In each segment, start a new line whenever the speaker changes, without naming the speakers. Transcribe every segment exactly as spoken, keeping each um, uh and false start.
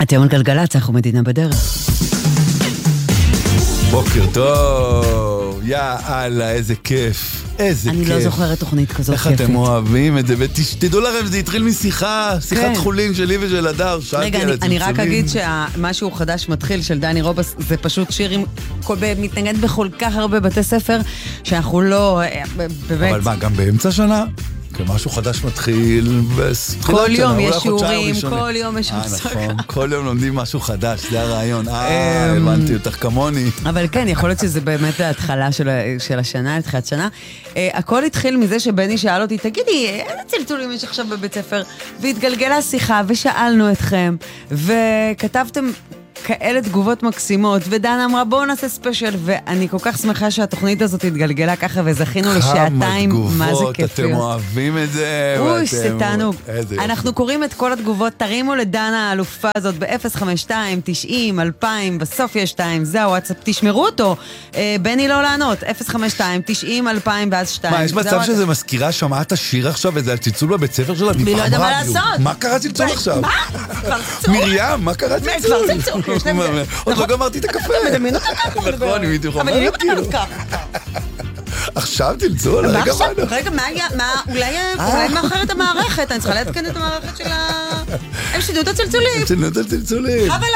אתם על גלגלצ, אנחנו מדינה בדרך.
בוקר טוב, יאללה, איזה כיף, איזה
אני
כיף.
לא זוכרת תוכנית כזאת
איך
כיפית.
אתם אוהבים את זה, ותדעו לכם, זה התחיל משיחה, שיחת
כן.
חולין שלי ושל הדר,
רגע, אני, אני רק אגיד שמשהו חדש מתחיל של דני רובס, זה פשוט שיר עם כל, מתנגד בכל כך הרבה בתי ספר, שאנחנו לא, באמת...
אבל מה, גם באמצע שנה? משהו חדש מתחיל,
כל יום יש שיעורים, כל יום יש
הפסקה. נכון, כל יום לומדים משהו חדש, זה הרעיון. אה, הבנתי אותך כמוני.
אבל כן, יכול להיות שזה באמת ההתחלה של השנה, התחילת שנה. הכל התחיל מזה שבני שאל אותי, תגידי, איזה צלצולים יש עכשיו בבית ספר? והתגלגלה שיחה, ושאלנו אתכם, וכתבתם כאלה תגובות מקסימות, ודנה אמרה, בואו נעשה ספיישל, ואני כל כך שמחה שהתוכנית הזאת התגלגלה ככה, וזכינו לשעתיים, מה זה כיפיות.
אתם אוהבים את זה.
אוי, זה תענוג. אנחנו קוראים את כל התגובות, תרימו לדנה האלופה הזאת ב-אפס חמש שתיים תשעים אלפיים, בסוף יש שתיים, זה הוואטסאפ, תשמרו אותו. בני לא לענות, אפס חמש שתיים תשעים אלפיים ואז שתיים.
מה, יש מצב שזה מזכירה, שמעת השיר עכשיו, וזה על צלצול בבית ספר שלה?
אני לא יודע מה לעשות.
מה קרה צלצול עכשיו? מרים, מה קרה צלצול? עוד לא גמרתי את הקפה.
אתה מדמיין אותה ככה.
נכון, אם הייתי חומר.
אבל היא לא מדברת ככה.
עכשיו תלצול,
רגע מה? רגע, אולי מאחר את המערכת, אני צריכה להתקן את המערכת של ה... הם שידעו את הצלצולים.
הם שידעו את הצלצולים.
אבל...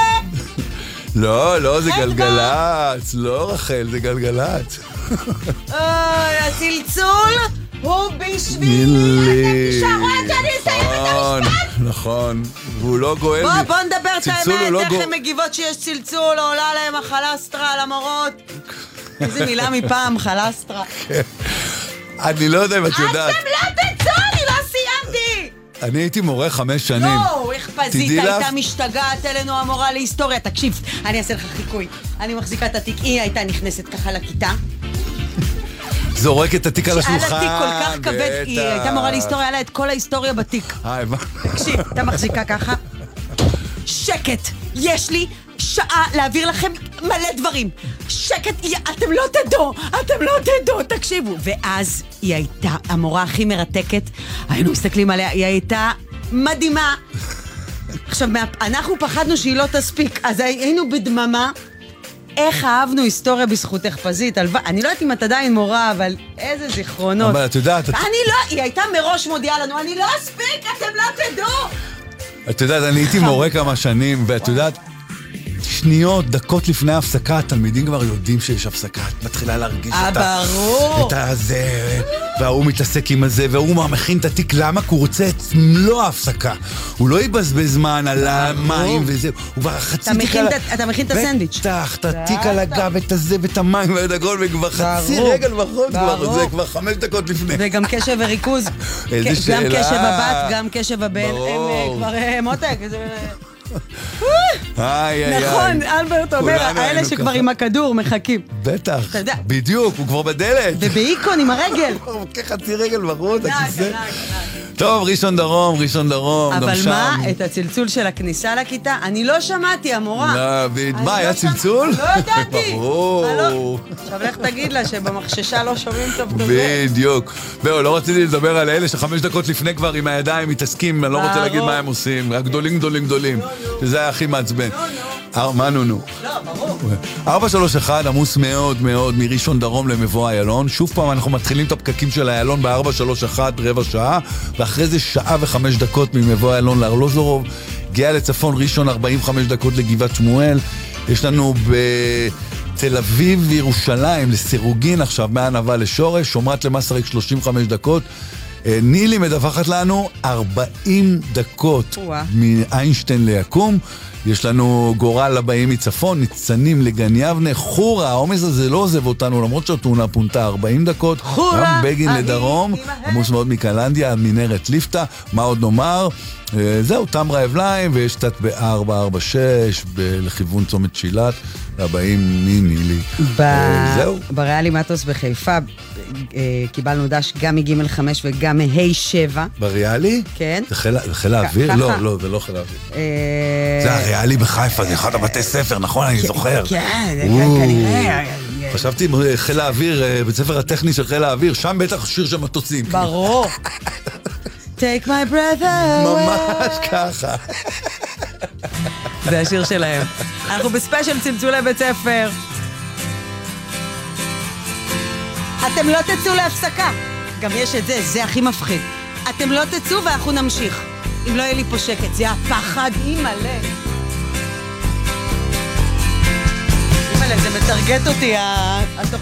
לא, לא, זה גלגלץ. לא רחל, זה גלגלץ.
אוי, הצלצול הוא בשבילי. אתם תשארו עד שאני אסיים את המשפט.
נכון, והוא לא גואל.
בוא, בוא נדבר את האמת, איך הן מגיבות שיש צלצול, או עולה להם החלסטרה על המורות. איזה מילה מפעם, חלסטרה.
אני לא יודע אם את יודעת.
אתם לא תצאו, אני לא סיימתי.
אני הייתי מורה חמש שנים.
לא, איך פזית הייתה משתגעת אלינו המורה להיסטוריה. תקשיב, אני אעשה לך חיקוי. אני מחזיקה את התיק, היא הייתה נכנסת ככה לכיתה.
זורק את התיק על השולחן.
שעל התיק כל כך כבד, היא הייתה מורה להיסטוריה, היה לה את כל ההיסטוריה בתיק. תקשיב, אתה מחזיקה ככה. שקט, יש לי שעה להעביר לכם מלא דברים. שקט, אתם לא תדעו, אתם לא תדעו, תקשיבו. ואז היא הייתה המורה הכי מרתקת, היינו מסתכלים עליה, היא הייתה מדהימה. עכשיו, אנחנו פחדנו שהיא לא תספיק, אז היינו בדממה. איך אהבנו היסטוריה בזכותך פזית, אני לא יודעת אם את עדיין מורה, אבל איזה זיכרונות.
אבל את יודעת...
אני לא, היא הייתה מראש מודיעה לנו, אני לא אספיק, אתם לא תדעו.
את יודעת, אני הייתי מורה כמה שנים, ואת יודעת, שניות, דקות לפני ההפסקה, התלמידים כבר יודעים שיש הפסקה, את מתחילה להרגיש את הזה, והוא מתעסק עם הזה, והוא מכין את התיק, למה? כי הוא רוצה את מלוא ההפסקה. הוא לא יבזבז זמן על המים וזה, הוא כבר חצי תיק על...
אתה מכין את הסנדוויץ'.
בטח, את התיק על הגב, את הזה, ואת המים, ואת הכל, וכבר חצי רגל בחוד, זה כבר חמש דקות לפני.
וגם קשב וריכוז.
איזה שאלה.
גם קשב הבת, גם קשב הבן, הם כבר מותק, זה... נכון, אלברט אומר, האלה שכבר עם הכדור מחכים.
בטח, בדיוק, הוא כבר בדלת.
ובאיקון עם הרגל.
הוא מקח חצי רגל בחוץ, הכיסא. טוב, ראשון דרום, ראשון דרום.
אבל מה, את הצלצול של הכניסה לכיתה, אני לא שמעתי, המורה.
מה, היה צלצול?
לא ידעתי.
ברור.
עכשיו לך תגיד לה שבמחששה לא שומעים טוב טוב.
בדיוק. ואו, לא רציתי לדבר על אלה שחמש דקות לפני כבר עם הידיים מתעסקים, אני לא רוצה להגיד מה הם עושים. גדולים, גדולים, גדולים. שזה היה הכי מעצבן. מה נו נו?
לא, ברור.
ארבע שלוש אחד עמוס מאוד מאוד מראשון דרום למבוא איילון. שוב פעם אנחנו מתחילים את הפקקים של איילון ב-ארבע שלוש אחת רבע שעה, ואחרי זה שעה וחמש דקות ממבוא איילון לארלוזורוב. גאה לצפון ראשון ארבעים וחמש דקות לגבעת שמואל. יש לנו בתל אביב וירושלים לסירוגין עכשיו מהענבה לשורש, שומרת למסריק שלושים וחמש דקות. נילי מדווחת לנו ארבעים דקות מאיינשטיין ליקום. יש לנו גורל לבאים מצפון, ניצנים לגן יבנה, חורה, העומס הזה לא עוזב אותנו, למרות שהתאונה פונתה ארבעים דקות.
חורה,
גם בגין לדרום, עמוס מאוד מקלנדיה, מנהרת ליפטה, מה עוד נאמר? זהו, תמרה אבליים, ויש קצת ב-ארבע ארבע שש, לכיוון צומת שילת, הבאים מנילי.
זהו. בריאלי מטוס בחיפה, קיבלנו דש גם מ-ג' חמש וגם מ-ה' שבע.
בריאלי?
כן.
זה חיל האוויר? לא, לא, זה לא חיל האוויר. זה הריאלי בחיפה, זה אחד הבתי ספר, נכון? אני זוכר.
כן, כנראה.
חשבתי חיל האוויר, בית ספר הטכני של חיל האוויר, שם בטח שיר של מטוסים.
ברור. Take my breath away.
ממש ככה.
זה השיר שלהם. אנחנו בספיישל צלצולי בית ספר. אתם לא תצאו להפסקה. גם יש את זה, זה הכי מפחיד. אתם לא תצאו ואנחנו נמשיך. אם לא יהיה לי פה שקט, זה הפחד, אימא'לה. אימא'לה, זה מתרגט אותי, התוכנית.